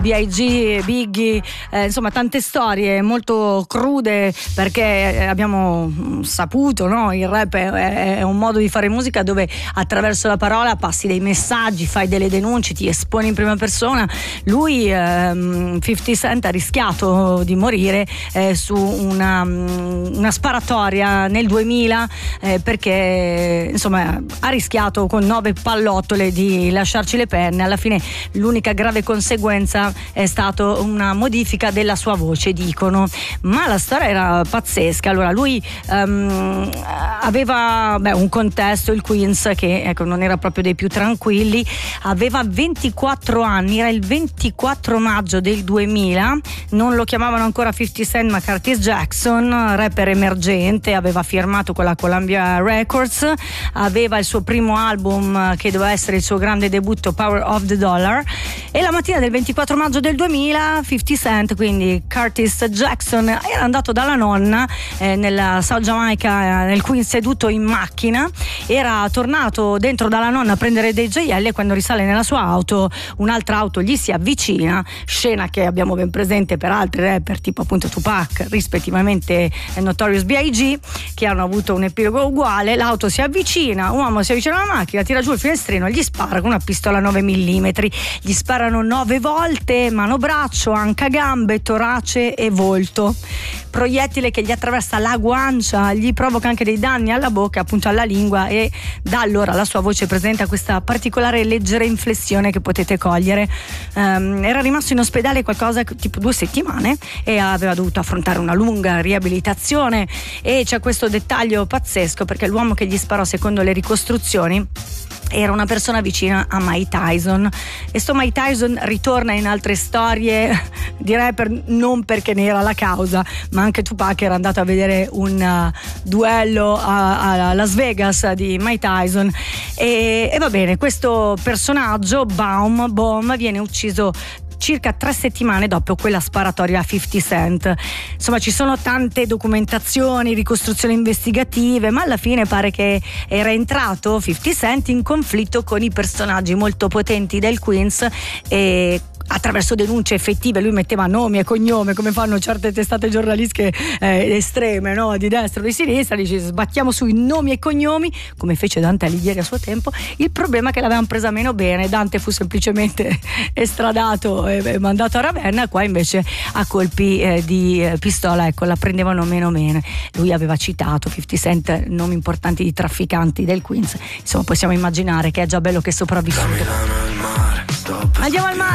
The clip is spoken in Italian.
B.I.G., Biggie, insomma tante storie molto crude, perché abbiamo saputo, no? Il rap è un modo di fare musica dove attraverso la parola passi dei messaggi, fai delle denunce, ti esponi in prima persona. Lui 50 Cent ha rischiato di morire su una sparatoria nel 2000 perché insomma ha rischiato con 9 pallottole di lasciarci le penne. Alla fine l'unica grave conseguenza è stata una modifica della sua voce, dicono, ma la storia era pazzesca. Allora lui aveva un contesto, il Queens, che ecco non era proprio dei più tranquilli. Aveva 24 anni, era il 24 maggio del 2000, non lo chiamavano ancora 50 Cent ma Curtis Jackson, rapper emergente, aveva firmato con la Columbia Records, aveva il suo primo album che doveva essere il suo grande debutto, Power of the Dollar, e la mattina del 24 maggio del 2000 50 Cent, quindi Curtis Jackson, era andato dalla nonna nella South Jamaica, nel Queens, seduto in macchina, era tornato dentro dalla nonna a prendere dei gioielli e quando risale nella sua auto un'altra auto gli si avvicina, scena che abbiamo ben presente per altri rapper tipo appunto Tupac, rispettivamente Notorious B.I.G., che hanno avuto un epilogo uguale. L'auto si avvicina, un uomo si avvicina alla macchina, tira giù il finestrino e gli spara con una pistola 9 mm, gli sparano 9 volte, mano, braccio, anca, gambe, torace e volto, proiettile che gli attraversa la guancia, gli provoca anche dei danni alla bocca, appunto alla lingua, e da allora la sua voce presenta questa particolare leggera inflessione che potete cogliere. Era rimasto in ospedale qualcosa tipo 2 settimane e aveva dovuto affrontare una lunga riabilitazione, e c'è questo dettaglio pazzesco perché l'uomo che gli sparò, secondo le ricostruzioni, era una persona vicina a Mike Tyson, e sto Mike Tyson ritorna in altre storie di rapper non perché ne era la causa, ma anche Tupac era andato a vedere un duello a Las Vegas di Mike Tyson, e va bene, questo personaggio Baum viene ucciso circa 3 settimane dopo quella sparatoria a 50 Cent. Insomma, ci sono tante documentazioni, ricostruzioni investigative, ma alla fine pare che era entrato 50 Cent in conflitto con i personaggi molto potenti del Queens, e attraverso denunce effettive lui metteva nomi e cognome, come fanno certe testate giornalistiche estreme, no? Di destra o di sinistra, dice sbattiamo sui nomi e cognomi, come fece Dante Alighieri a suo tempo. Il problema è che l'avevano presa meno bene, Dante fu semplicemente estradato e mandato a Ravenna, qua invece a colpi di pistola, ecco, la prendevano meno bene. Lui aveva citato 50 Cent nomi importanti di trafficanti del Queens, insomma possiamo immaginare che è già bello che è sopravvissuto. Andiamo al mare.